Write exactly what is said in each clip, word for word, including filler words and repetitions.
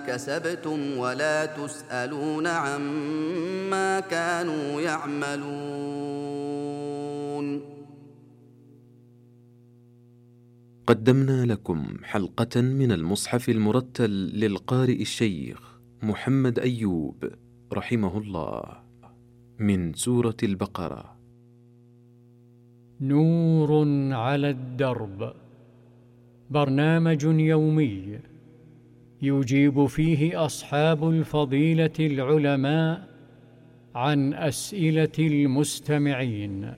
كسبتم ولا تسألون عما كانوا يعملون. قدمنا لكم حلقة من المصحف المرتل للقارئ الشيخ محمد أيوب رحمه الله من سورة البقرة. نور على الدرب، برنامج يومي يجيب فيه أصحاب الفضيلة العلماء عن أسئلة المستمعين.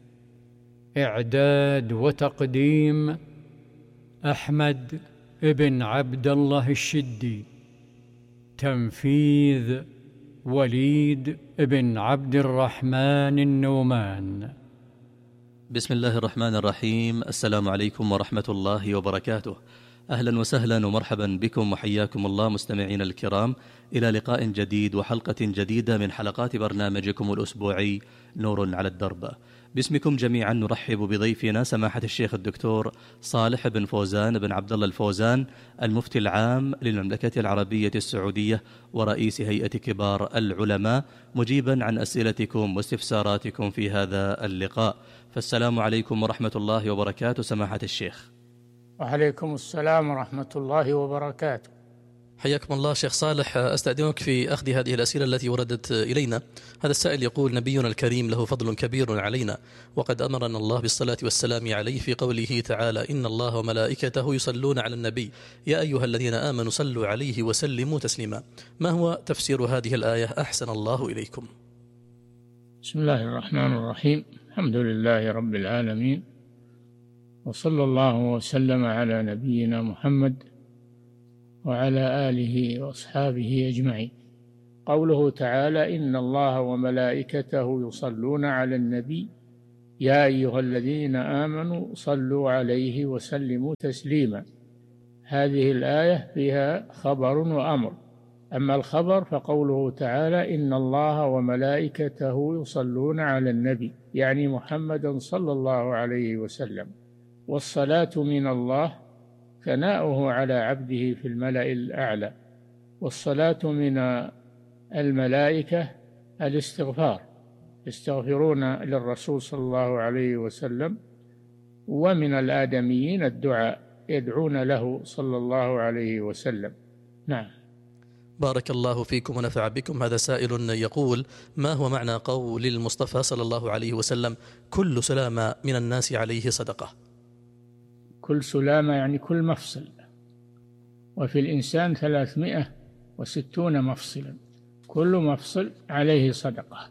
إعداد وتقديم أحمد بن عبد الله الشدي. تنفيذ وليد بن عبد الرحمن النومان. بسم الله الرحمن الرحيم. السلام عليكم ورحمة الله وبركاته. أهلا وسهلا ومرحبا بكم وحياكم الله مستمعين الكرام إلى لقاء جديد وحلقة جديدة من حلقات برنامجكم الأسبوعي نور على الدرب. باسمكم جميعا نرحب بضيفنا سماحة الشيخ الدكتور صالح بن فوزان بن عبد الله الفوزان، المفتي العام للمملكة العربية السعودية ورئيس هيئة كبار العلماء، مجيبا عن أسئلتكم واستفساراتكم في هذا اللقاء. فالسلام عليكم ورحمة الله وبركاته سماحة الشيخ. وعليكم السلام ورحمة الله وبركاته. حياكم الله شيخ صالح. أستأذنك في أخذ هذه الأسئلة التي وردت إلينا. هذا السائل يقول: نبينا الكريم له فضل كبير علينا، وقد أمرنا الله بالصلاة والسلام عليه في قوله تعالى: إن الله وملائكته يصلون على النبي يا أيها الذين آمنوا صلوا عليه وسلموا تسليما. ما هو تفسير هذه الآية أحسن الله إليكم؟ بسم الله الرحمن الرحيم. الحمد لله رب العالمين، وصلى الله وسلم على نبينا محمد وعلى آله وأصحابه أجمعين. قوله تعالى: إن الله وملائكته يصلون على النبي يا أيها الذين آمنوا صلوا عليه وسلموا تسليما. هذه الآية فيها خبر وأمر. أما الخبر فقوله تعالى: إن الله وملائكته يصلون على النبي، يعني محمدا صلى الله عليه وسلم. والصلاة من الله ثناؤه على عبده في الملأ الأعلى، والصلاة من الملائكة الاستغفار، يستغفرون للرسول صلى الله عليه وسلم. ومن الآدميين الدعاء، يدعون له صلى الله عليه وسلم. نعم. بارك الله فيكم ونفع بكم. هذا سائل يقول: ما هو معنى قول المصطفى صلى الله عليه وسلم: كل سلامة من الناس عليه صدقة؟ كل سلامة يعني كل مفصل، وفي الإنسان ثلاثمائة وستون مفصلا، كل مفصل عليه صدقة.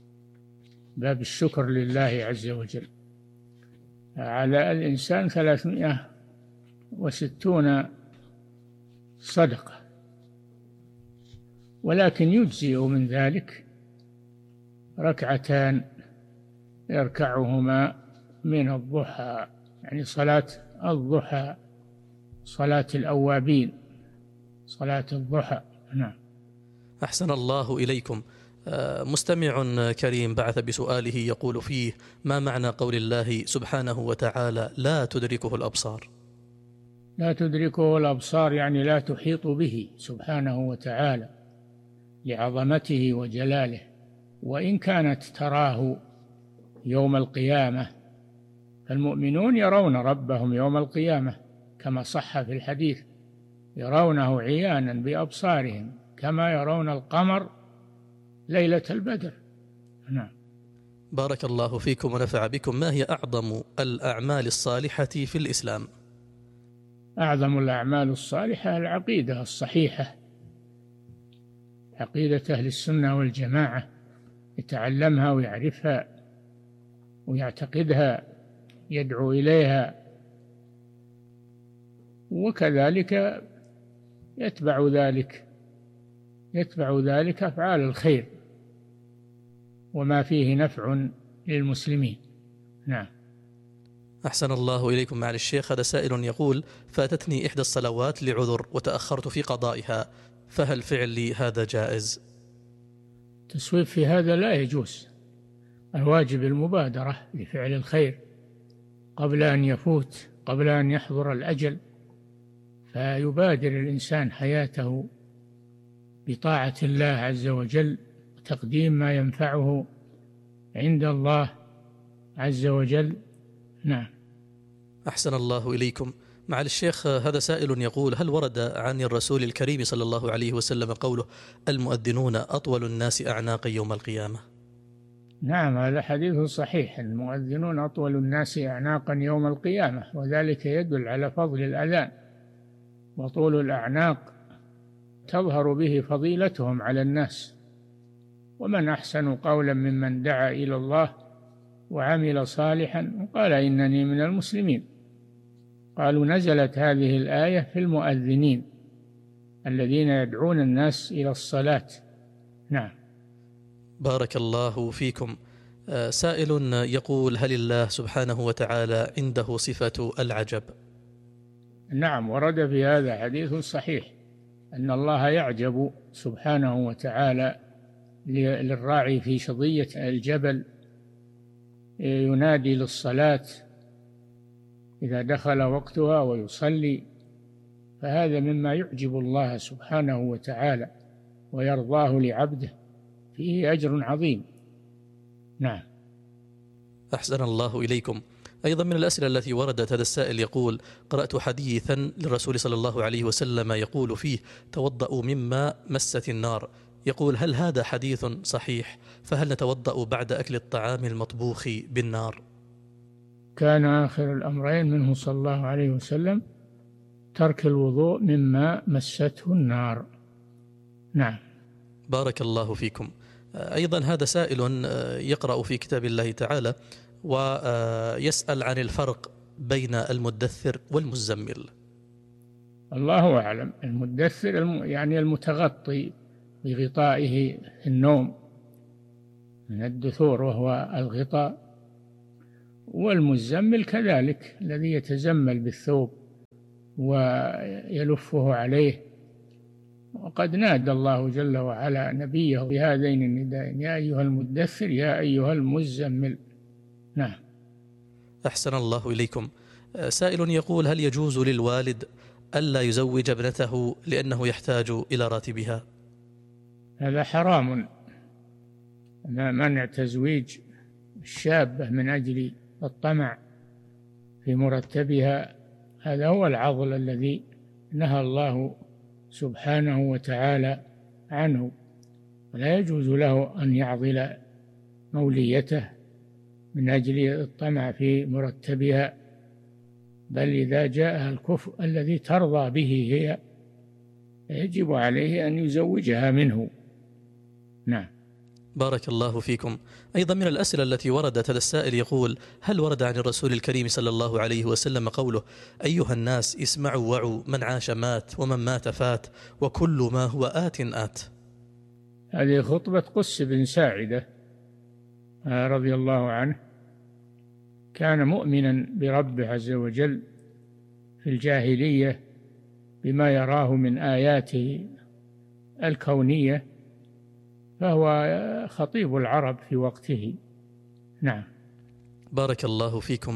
باب الشكر لله عز وجل. على الإنسان ثلاثمائة وستون صدقة، ولكن يجزئ من ذلك ركعتان يركعهما من الضحى، يعني صلاة الضحى، صلاة الأوابين، صلاة الضحى. نعم. أحسن الله إليكم. مستمع كريم بعث بسؤاله يقول فيه: ما معنى قول الله سبحانه وتعالى: لا تدركه الأبصار؟ لا تدركه الأبصار يعني لا تحيط به سبحانه وتعالى لعظمته وجلاله، وإن كانت تراه يوم القيامة، فالمؤمنون يرون ربهم يوم القيامة كما صح في الحديث: يرونه عيانا بأبصارهم كما يرون القمر ليلة البدر. نعم. بارك الله فيكم ونفع بكم. ما هي أعظم الأعمال الصالحة في الإسلام؟ أعظم الأعمال الصالحة العقيدة الصحيحة، عقيدة أهل السنة والجماعة، يتعلمها ويعرفها ويعتقدها، يدعو إليها، وكذلك يتبع ذلك يتبع ذلك أفعال الخير وما فيه نفع للمسلمين. نعم. أحسن الله إليكم مع الشيخ. هذا سائل يقول: فاتتني إحدى الصلوات لعذر وتأخرت في قضائها، فهل فعلي هذا جائز؟ التسويف في هذا لا يجوز. الواجب المبادرة لفعل الخير قبل أن يفوت، قبل أن يحضر الأجل، فيبادر الإنسان حياته بطاعة الله عز وجل وتقديم ما ينفعه عند الله عز وجل. نعم. أحسن الله إليكم. معالي الشيخ، هذا سائل يقول: هل ورد عن الرسول الكريم صلى الله عليه وسلم قوله: المؤذنون أطول الناس أعناقا يوم القيامة؟ نعم، هذا حديث صحيح، المؤذنون أطول الناس أعناقا يوم القيامة، وذلك يدل على فضل الأذان، وطول الأعناق تظهر به فضيلتهم على الناس. ومن أحسن قولا ممن دعا إلى الله وعمل صالحا وقال إنني من المسلمين. قالوا نزلت هذه الآية في المؤذنين الذين يدعون الناس إلى الصلاة. نعم. بارك الله فيكم. سائل يقول: هل الله سبحانه وتعالى عنده صفة العجب؟ نعم، ورد في هذا حديث صحيح أن الله يعجب سبحانه وتعالى للراعي في شظية الجبل، ينادي للصلاة إذا دخل وقتها ويصلي، فهذا مما يعجب الله سبحانه وتعالى ويرضاه لعبده، فيه أجر عظيم. نعم. أحسن الله إليكم. أيضا من الأسئلة التي وردت، هذا السائل يقول: قرأت حديثا للرسول صلى الله عليه وسلم يقول فيه: توضأوا مما مست النار. يقول: هل هذا حديث صحيح؟ فهل نتوضأ بعد أكل الطعام المطبوخ بالنار؟ كان آخر الأمرين منه صلى الله عليه وسلم ترك الوضوء مما مسته النار. نعم. بارك الله فيكم. أيضا هذا سائل يقرأ في كتاب الله تعالى ويسأل عن الفرق بين المدثر والمزمل. الله أعلم. المدثر يعني المتغطي بغطائه النوم من الدثور وهو الغطاء، والمزمل كذلك الذي يتزمل بالثوب ويلفه عليه. وقد نادى الله جل وعلا نبيه بهذين النداءين: يا أيها المدثر يا أيها المزمل. نعم. أحسن الله إليكم. سائل يقول: هل يجوز للوالد ألا يزوج ابنته لأنه يحتاج إلى راتبها؟ هذا حرام، منع تزويج الشابة من أجل الطمع في مرتبها، هذا هو العضل الذي نهى الله سبحانه وتعالى عنه. ولا يجوز له أن يعضل موليته من أجل الطمع في مرتبها، بل إذا جاءها الكفء الذي ترضى به هي يجب عليه أن يزوجها منه. نعم. بارك الله فيكم. أيضا من الأسئلة التي وردت، هذا السائل يقول: هل ورد عن الرسول الكريم صلى الله عليه وسلم قوله: أيها الناس اسمعوا وعوا، من عاش مات ومن مات فات وكل ما هو آت آت؟ هذه خطبة قس بن ساعدة رضي الله عنه، كان مؤمنا بربه عز وجل في الجاهلية بما يراه من آياته الكونية، فهو خطيب العرب في وقته. نعم. بارك الله فيكم.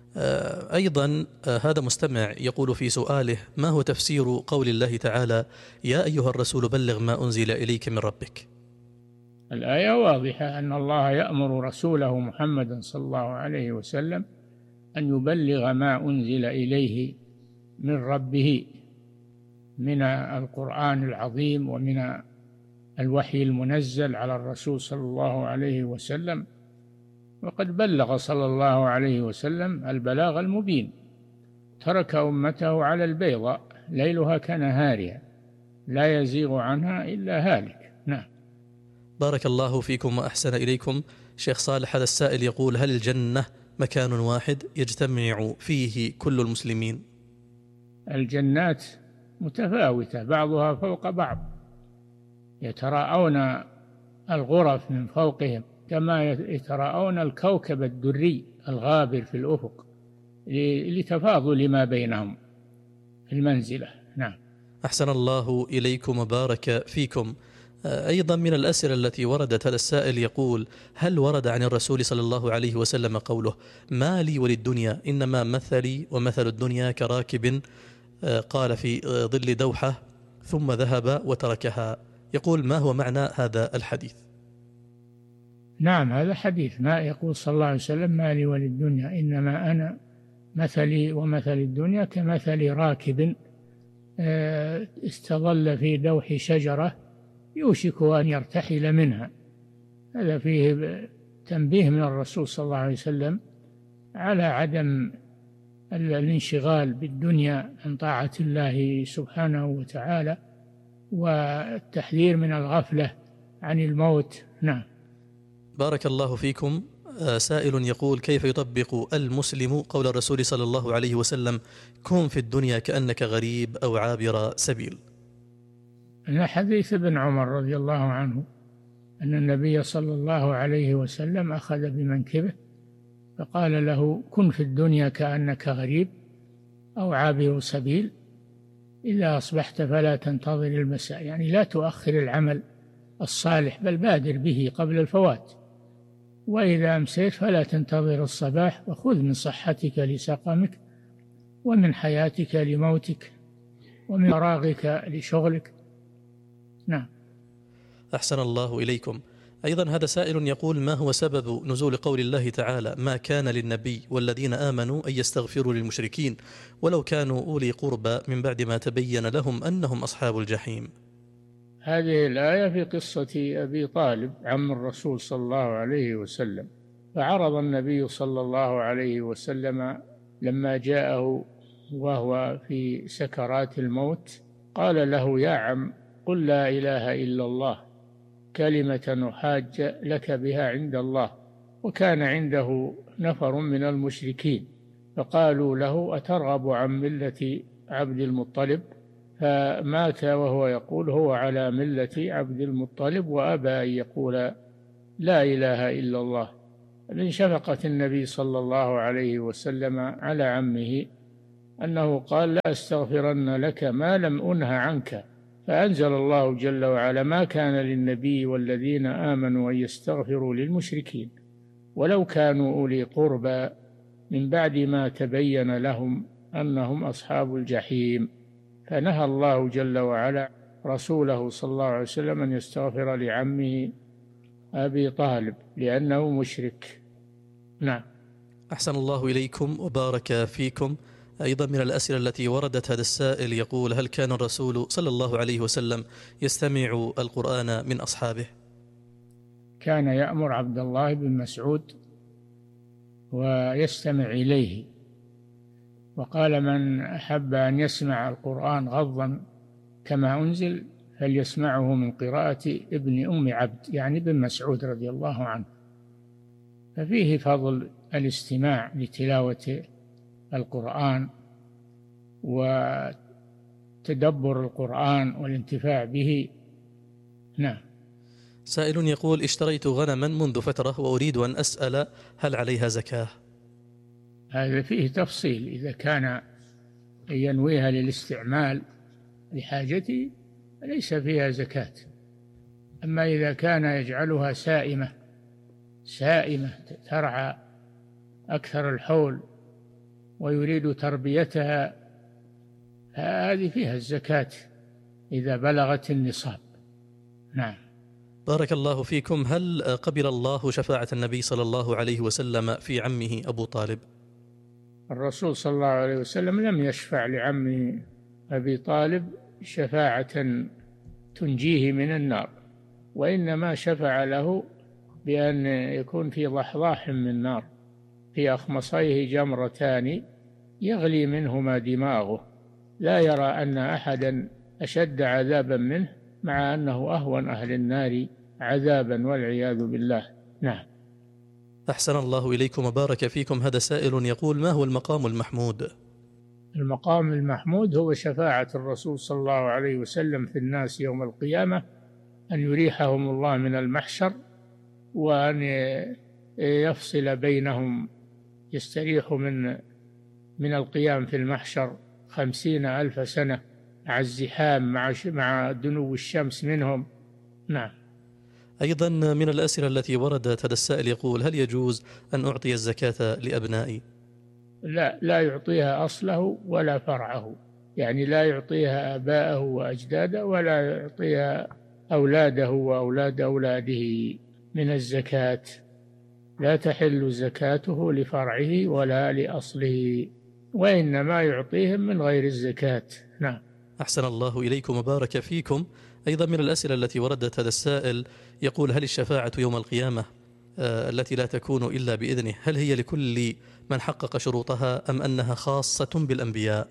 أيضا هذا مستمع يقول في سؤاله: ما هو تفسير قول الله تعالى: يا أيها الرسول بلغ ما أنزل إليك من ربك؟ الآية واضحة أن الله يأمر رسوله محمدا صلى الله عليه وسلم أن يبلغ ما أنزل إليه من ربه من القرآن العظيم ومن الوحي المنزل على الرسول صلى الله عليه وسلم. وقد بلغ صلى الله عليه وسلم البلاغ المبين، ترك أمته على البيضاء ليلها كنهارها لا يزيغ عنها إلا هالك. نعم. بارك الله فيكم وأحسن إليكم. شيخ صالح، هذا السائل يقول: هل الجنة مكان واحد يجتمع فيه كل المسلمين؟ الجنات متفاوتة بعضها فوق بعض، يتراءون الغرف من فوقهم كما يتراءون الكوكب الدري الغابر في الأفق لتفاضل ما بينهم في المنزلة. نعم. أحسن الله إليكم وبارك فيكم. أيضا من الأسئلة التي وردت، هذا السائل يقول: هل ورد عن الرسول صلى الله عليه وسلم قوله: ما لي وللدنيا إنما مثلي ومثل الدنيا كراكب قال في ظل دوحة ثم ذهب وتركها؟ يقول: ما هو معنى هذا الحديث؟ نعم، هذا حديث، ما يقول صلى الله عليه وسلم: ما لي وللدنيا إنما أنا مثلي ومثل الدنيا كمثل راكب استظل في دوح شجرة يوشك أن يرتحل منها. هذا فيه تنبيه من الرسول صلى الله عليه وسلم على عدم الانشغال بالدنيا عن طاعة الله سبحانه وتعالى، والتحذير من الغفلة عن الموت. نعم. بارك الله فيكم. سائل يقول: كيف يطبق المسلم قول الرسول صلى الله عليه وسلم: كن في الدنيا كأنك غريب أو عابر سبيل؟ من حديث ابن عمر رضي الله عنه أن النبي صلى الله عليه وسلم أخذ بمنكبه فقال له: كن في الدنيا كأنك غريب أو عابر سبيل، إذا أصبحت فلا تنتظر المساء، يعني لا تؤخر العمل الصالح بل بادر به قبل الفوات، وإذا أمسيت فلا تنتظر الصباح، وخذ من صحتك لسقمك ومن حياتك لموتك ومن فراغك لشغلك. نعم. أحسن الله إليكم. أيضا هذا سائل يقول: ما هو سبب نزول قول الله تعالى: ما كان للنبي والذين آمنوا أن يستغفروا للمشركين ولو كانوا أولي قربى من بعد ما تبين لهم أنهم أصحاب الجحيم؟ هذه الآية في قصة أبي طالب عم الرسول صلى الله عليه وسلم، فعرض النبي صلى الله عليه وسلم لما جاءه وهو في سكرات الموت قال له: يا عم، قل لا إله إلا الله كلمة أحاج لك بها عند الله. وكان عنده نفر من المشركين فقالوا له: أترغب عن ملة عبد المطلب؟ فمات وهو يقول: هو على ملة عبد المطلب، وأبى أن يقول لا إله إلا الله. من شفقة النبي صلى الله عليه وسلم على عمه أنه قال: لا أستغفرن لك ما لم أنه عنك. فأنزل الله جل وعلا: ما كان للنبي والذين آمنوا أن يستغفروا للمشركين ولو كانوا أولي قربى من بعد ما تبين لهم أنهم أصحاب الجحيم. فنهى الله جل وعلا رسوله صلى الله عليه وسلم أن يستغفر لعمه أبي طالب لأنه مشرك. نعم. أحسن الله إليكم وبارك فيكم. أيضا من الأسئلة التي وردت هذا السائل يقول: هل كان الرسول صلى الله عليه وسلم يستمع القرآن من أصحابه؟ كان يأمر عبد الله بن مسعود ويستمع إليه، وقال: من أحب أن يسمع القرآن غضا كما أنزل فليسمعه من قراءة ابن أم عبد، يعني ابن مسعود رضي الله عنه. ففيه فضل الاستماع لتلاوة القرآن وتدبر القرآن والانتفاع به. نعم. سائل يقول: اشتريت غنما منذ فترة وأريد أن أسأل هل عليها زكاة؟ هذا فيه تفصيل. إذا كان ينويها للاستعمال لحاجته ليس فيها زكاة، أما إذا كان يجعلها سائمة سائمة ترعى أكثر الحول ويريد تربيتها هذه فيها الزكاة إذا بلغت النصاب. نعم. بارك الله فيكم. هل قبل الله شفاعة النبي صلى الله عليه وسلم في عمه أبو طالب؟ الرسول صلى الله عليه وسلم لم يشفع لعمه أبي طالب شفاعة تنجيه من النار، وإنما شفع له بأن يكون في ضحضاح من نار في أخمصيه جمرتان يغلي منهما دماغه، لا يرى أن أحدا أشد عذابا منه، مع أنه أهون أهل النار عذابا والعياذ بالله. نعم. أحسن الله إليكم وبارك فيكم. هذا سائل يقول: ما هو المقام المحمود؟ المقام المحمود هو شفاعة الرسول صلى الله عليه وسلم في الناس يوم القيامة، أن يريحهم الله من المحشر وأن يفصل بينهم، يستريح من من القيام في المحشر خمسين ألف سنة مع الزحام مع مع دنو الشمس منهم. نعم. أيضا من الأسئلة التي وردت هذا السائل يقول: هل يجوز أن أعطي الزكاة لأبنائي؟ لا، لا يعطيها أصله ولا فرعه، يعني لا يعطيها آباءه وأجداده ولا يعطيها أولاده وأولاد أولاده من الزكاة، لا تحل زكاته لفرعه ولا لأصله، وإنما يعطيهم من غير الزكاة. نعم. أحسن الله إليكم وبارك فيكم. أيضا من الأسئلة التي وردت هذا السائل يقول: هل الشفاعة يوم القيامة آه التي لا تكون إلا بإذنه، هل هي لكل من حقق شروطها أم أنها خاصة بالأنبياء؟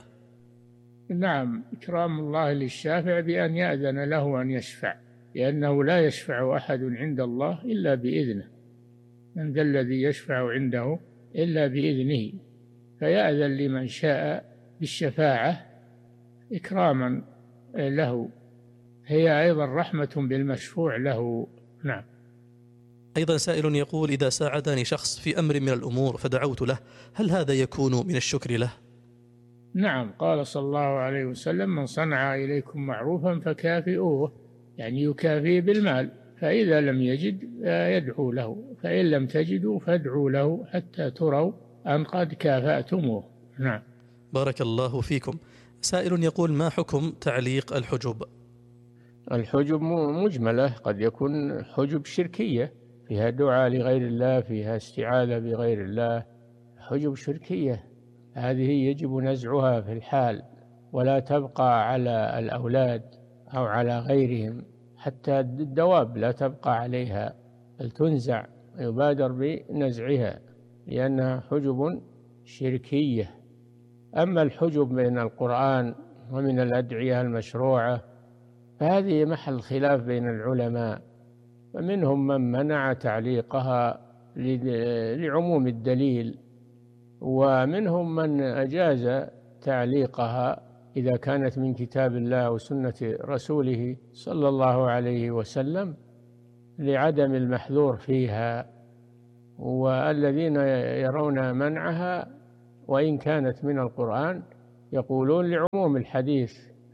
نعم، إكرام الله للشافع بأن يأذن له أن يشفع، لأنه لا يشفع أحد عند الله إلا بإذنه، من ذا الذي يشفع عنده إلا بإذنه، فيأذن لمن شاء بالشفاعة إكراما له، هي أيضا رحمة بالمشفوع له. نعم. أيضا سائل يقول: إذا ساعدني شخص في أمر من الأمور فدعوت له، هل هذا يكون من الشكر له؟ نعم، قال صلى الله عليه وسلم: من صنع إليكم معروفا فكافئوه، يعني يكافئ بالمال، فإذا لم يجد يدعو له، فإن لم تجدوا فادعوا له حتى تروا أن قد كافأتموه. نعم. بارك الله فيكم. سائل يقول: ما حكم تعليق الحجب؟ الحجب مجملة، قد يكون حجب شركية فيها دعاء لغير الله، فيها استعاذة بغير الله، حجب شركية هذه يجب نزعها في الحال، ولا تبقى على الأولاد أو على غيرهم، حتى الدواب لا تبقى عليها بل تنزع، يبادر بنزعها لأنها حجب شركية. أما الحجب من القرآن ومن الأدعية المشروعة فهذه محل خلاف بين العلماء، فمنهم من منع تعليقها لعموم الدليل، ومنهم من أجاز تعليقها إذا كانت من كتاب الله وسنة رسوله صلى الله عليه وسلم لعدم المحذور فيها، والذين يرون منعها وإن كانت من القرآن يقولون لعموم الحديث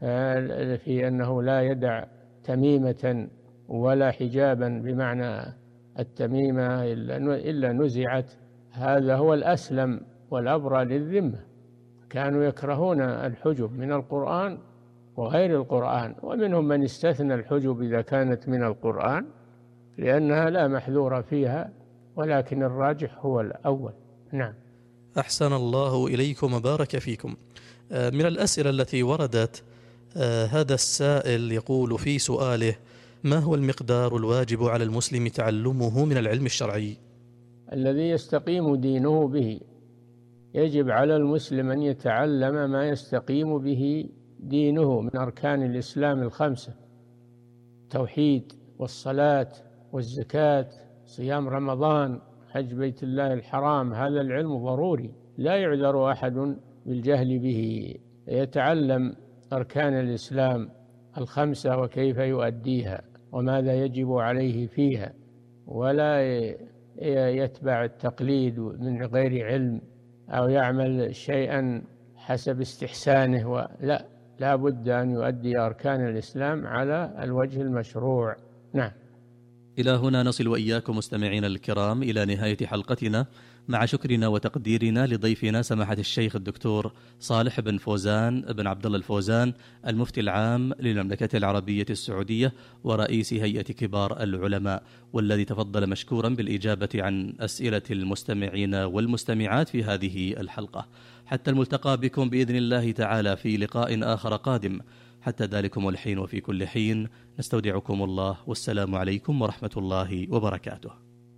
في أنه لا يدع تميمة ولا حجابا بمعنى التميمة إلا نزعت، هذا هو الأسلم والأبرى للذمة. كانوا يكرهون الحجب من القرآن وغير القرآن، ومنهم من استثنى الحجب إذا كانت من القرآن لأنها لا محذور فيها، ولكن الراجح هو الأول. نعم. أحسن الله إليكم وبارك فيكم. من الأسئلة التي وردت هذا السائل يقول في سؤاله: ما هو المقدار الواجب على المسلم تعلمه من العلم الشرعي؟ الذي يستقيم دينه به، يجب على المسلم أن يتعلم ما يستقيم به دينه من أركان الإسلام الخمسة: التوحيد والصلاة والزكاة، صيام رمضان، حج بيت الله الحرام. هذا العلم ضروري لا يعذر أحد بالجهل به، يتعلم أركان الإسلام الخمسة وكيف يؤديها وماذا يجب عليه فيها، ولا يتبع التقليد من غير علم أو يعمل شيئا حسب استحسانه، ولا لا بد أن يؤدي أركان الإسلام على الوجه المشروع. نعم. إلى هنا نصل وإياكم مستمعين الكرام إلى نهاية حلقتنا، مع شكرنا وتقديرنا لضيفنا سماحة الشيخ الدكتور صالح بن فوزان بن عبد الله الفوزان، المفتي العام للمملكة العربية السعودية ورئيس هيئة كبار العلماء، والذي تفضل مشكورا بالإجابة عن أسئلة المستمعين والمستمعات في هذه الحلقة. حتى الملتقى بكم بإذن الله تعالى في لقاء آخر قادم، حتى ذلكم الحين وفي كل حين نستودعكم الله، والسلام عليكم ورحمة الله وبركاته.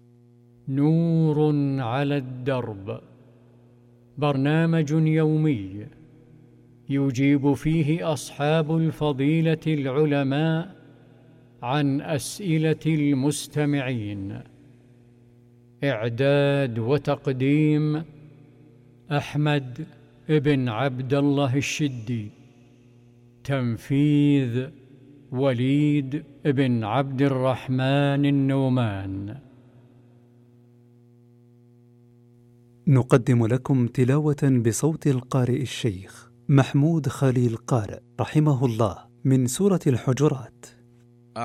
نور على الدرب، برنامج يومي يجيب فيه أصحاب الفضيلة العلماء عن أسئلة المستمعين. إعداد وتقديم أحمد بن عبد الله الشدي. تنفيذ وليد بن عبد الرحمن النومان. نقدم لكم تلاوة بصوت القارئ الشيخ محمود خليل قارئ رحمه الله من سورة الحجرات.